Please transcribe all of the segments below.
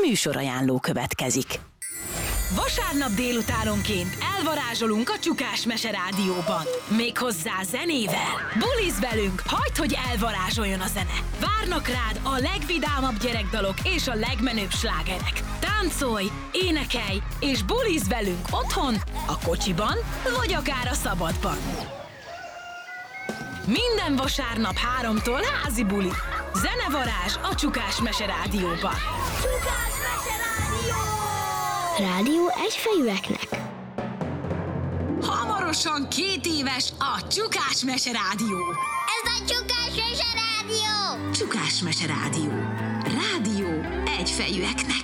Műsorajánló következik. Vasárnap délutánonként elvarázsolunk a Csukás Mese Rádióban. Méghozzá zenével. Buliz velünk, hagyd, hogy elvarázsoljon a zene. Várnak rád a legvidámabb gyerekdalok és a legmenőbb slágerek. Táncolj, énekelj és buliz velünk otthon, a kocsiban vagy akár a szabadban. Minden vasárnap 3-tól házi buli. Zenevarázs a Csukás Mese Rádióban. Csukás Mese Rádió! Rádió egyfejűeknek. Hamarosan 2 éves a Csukás Mese Rádió. Ez a Csukás Mese Rádió! Csukás Mese Rádió. Rádió egyfejűeknek.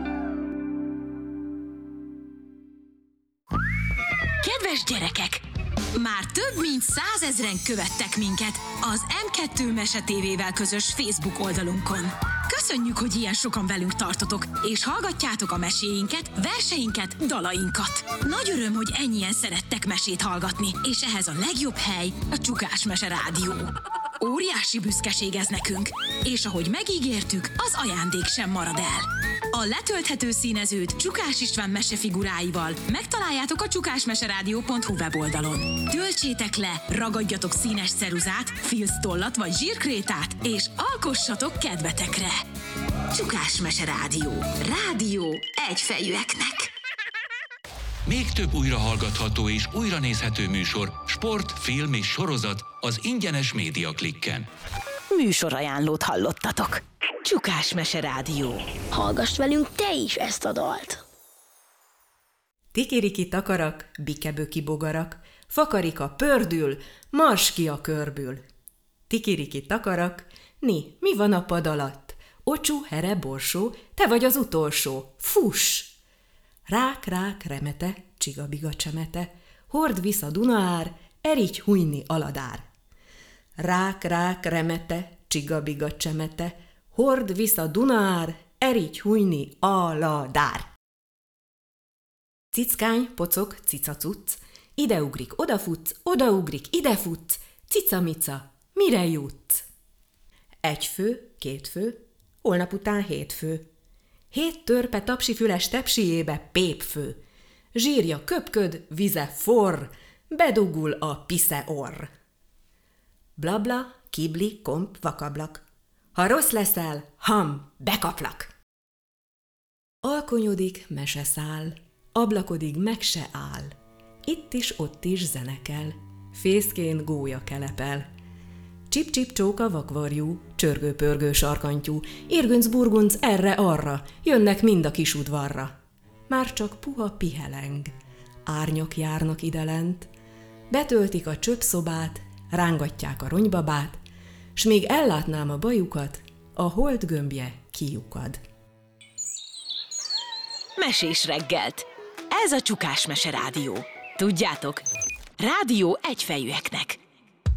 Kedves gyerekek! Már több mint 100 000-en követtek minket az M2 Mese TV-vel közös Facebook oldalunkon. Köszönjük, hogy ilyen sokan velünk tartotok, és hallgatjátok a meséinket, verseinket, dalainkat. Nagy öröm, hogy ennyien szerettek mesét hallgatni, és ehhez a legjobb hely a Csukás Mese Rádió. Óriási büszkeség ez nekünk, és ahogy megígértük, az ajándék sem marad el. A letölthető színezőt Csukás István mesefiguráival megtaláljátok a csukásmeseradio.hu weboldalon. Töltsétek le, ragadjatok színes ceruzát, filctollat vagy zsírkrétát, és alkossatok kedvetekre! Csukás Mese Rádió. Rádió egyfejűeknek. Még több újrahallgatható és újranézhető műsor, sport, film és sorozat az ingyenes Média Klikken. Műsorajánlót hallottatok. Csukás Mese Rádió. Hallgass velünk te is ezt a dalt! Tikiriki takarak, bikeböki bogarak, fakarika pördül, mars ki a körbül. Tikiriki takarak, mi van a pad alatt? Ocsú, here, borsó, te vagy az utolsó, fuss! Rák, rák, remete, csigabiga csemete, hord vissza Dunaár, erigy hújni aladár. Rák, rák, remete, csigabiga csemete, hord vissza Dunaár, erigy hújni aladár. Cickány, pocok, cicacuc, ideugrik, odaugrik, idefutsz, cicamica, mire jutsz? 1 fő, 2 fő, holnap után 7 fő. 7 törpe tapsifüles tepsiébe pépfő. Zsírja köpköd, vize forr, bedugul a pisze orr. Blabla, kibli, komp, vakablak. Ha rossz leszel, bekaplak. Alkonyodik, mese száll, ablakodig meg se áll. Itt is, ott is zenekel, fészkén gólya kelepel. Csip-csip csóka vakvarjú, csörgő-pörgő sarkantyú, irgünc-burgunc erre-arra, jönnek mind a kis udvarra. Már csak puha piheleng, árnyak járnak idelent, betöltik a csöpszobát, rángatják a ronybabát, s még ellátnám a bajukat, a hold gömbje kiukad. Mesés reggelt. Ez a Csukás Mese Rádió. Tudjátok, rádió egyfejűeknek.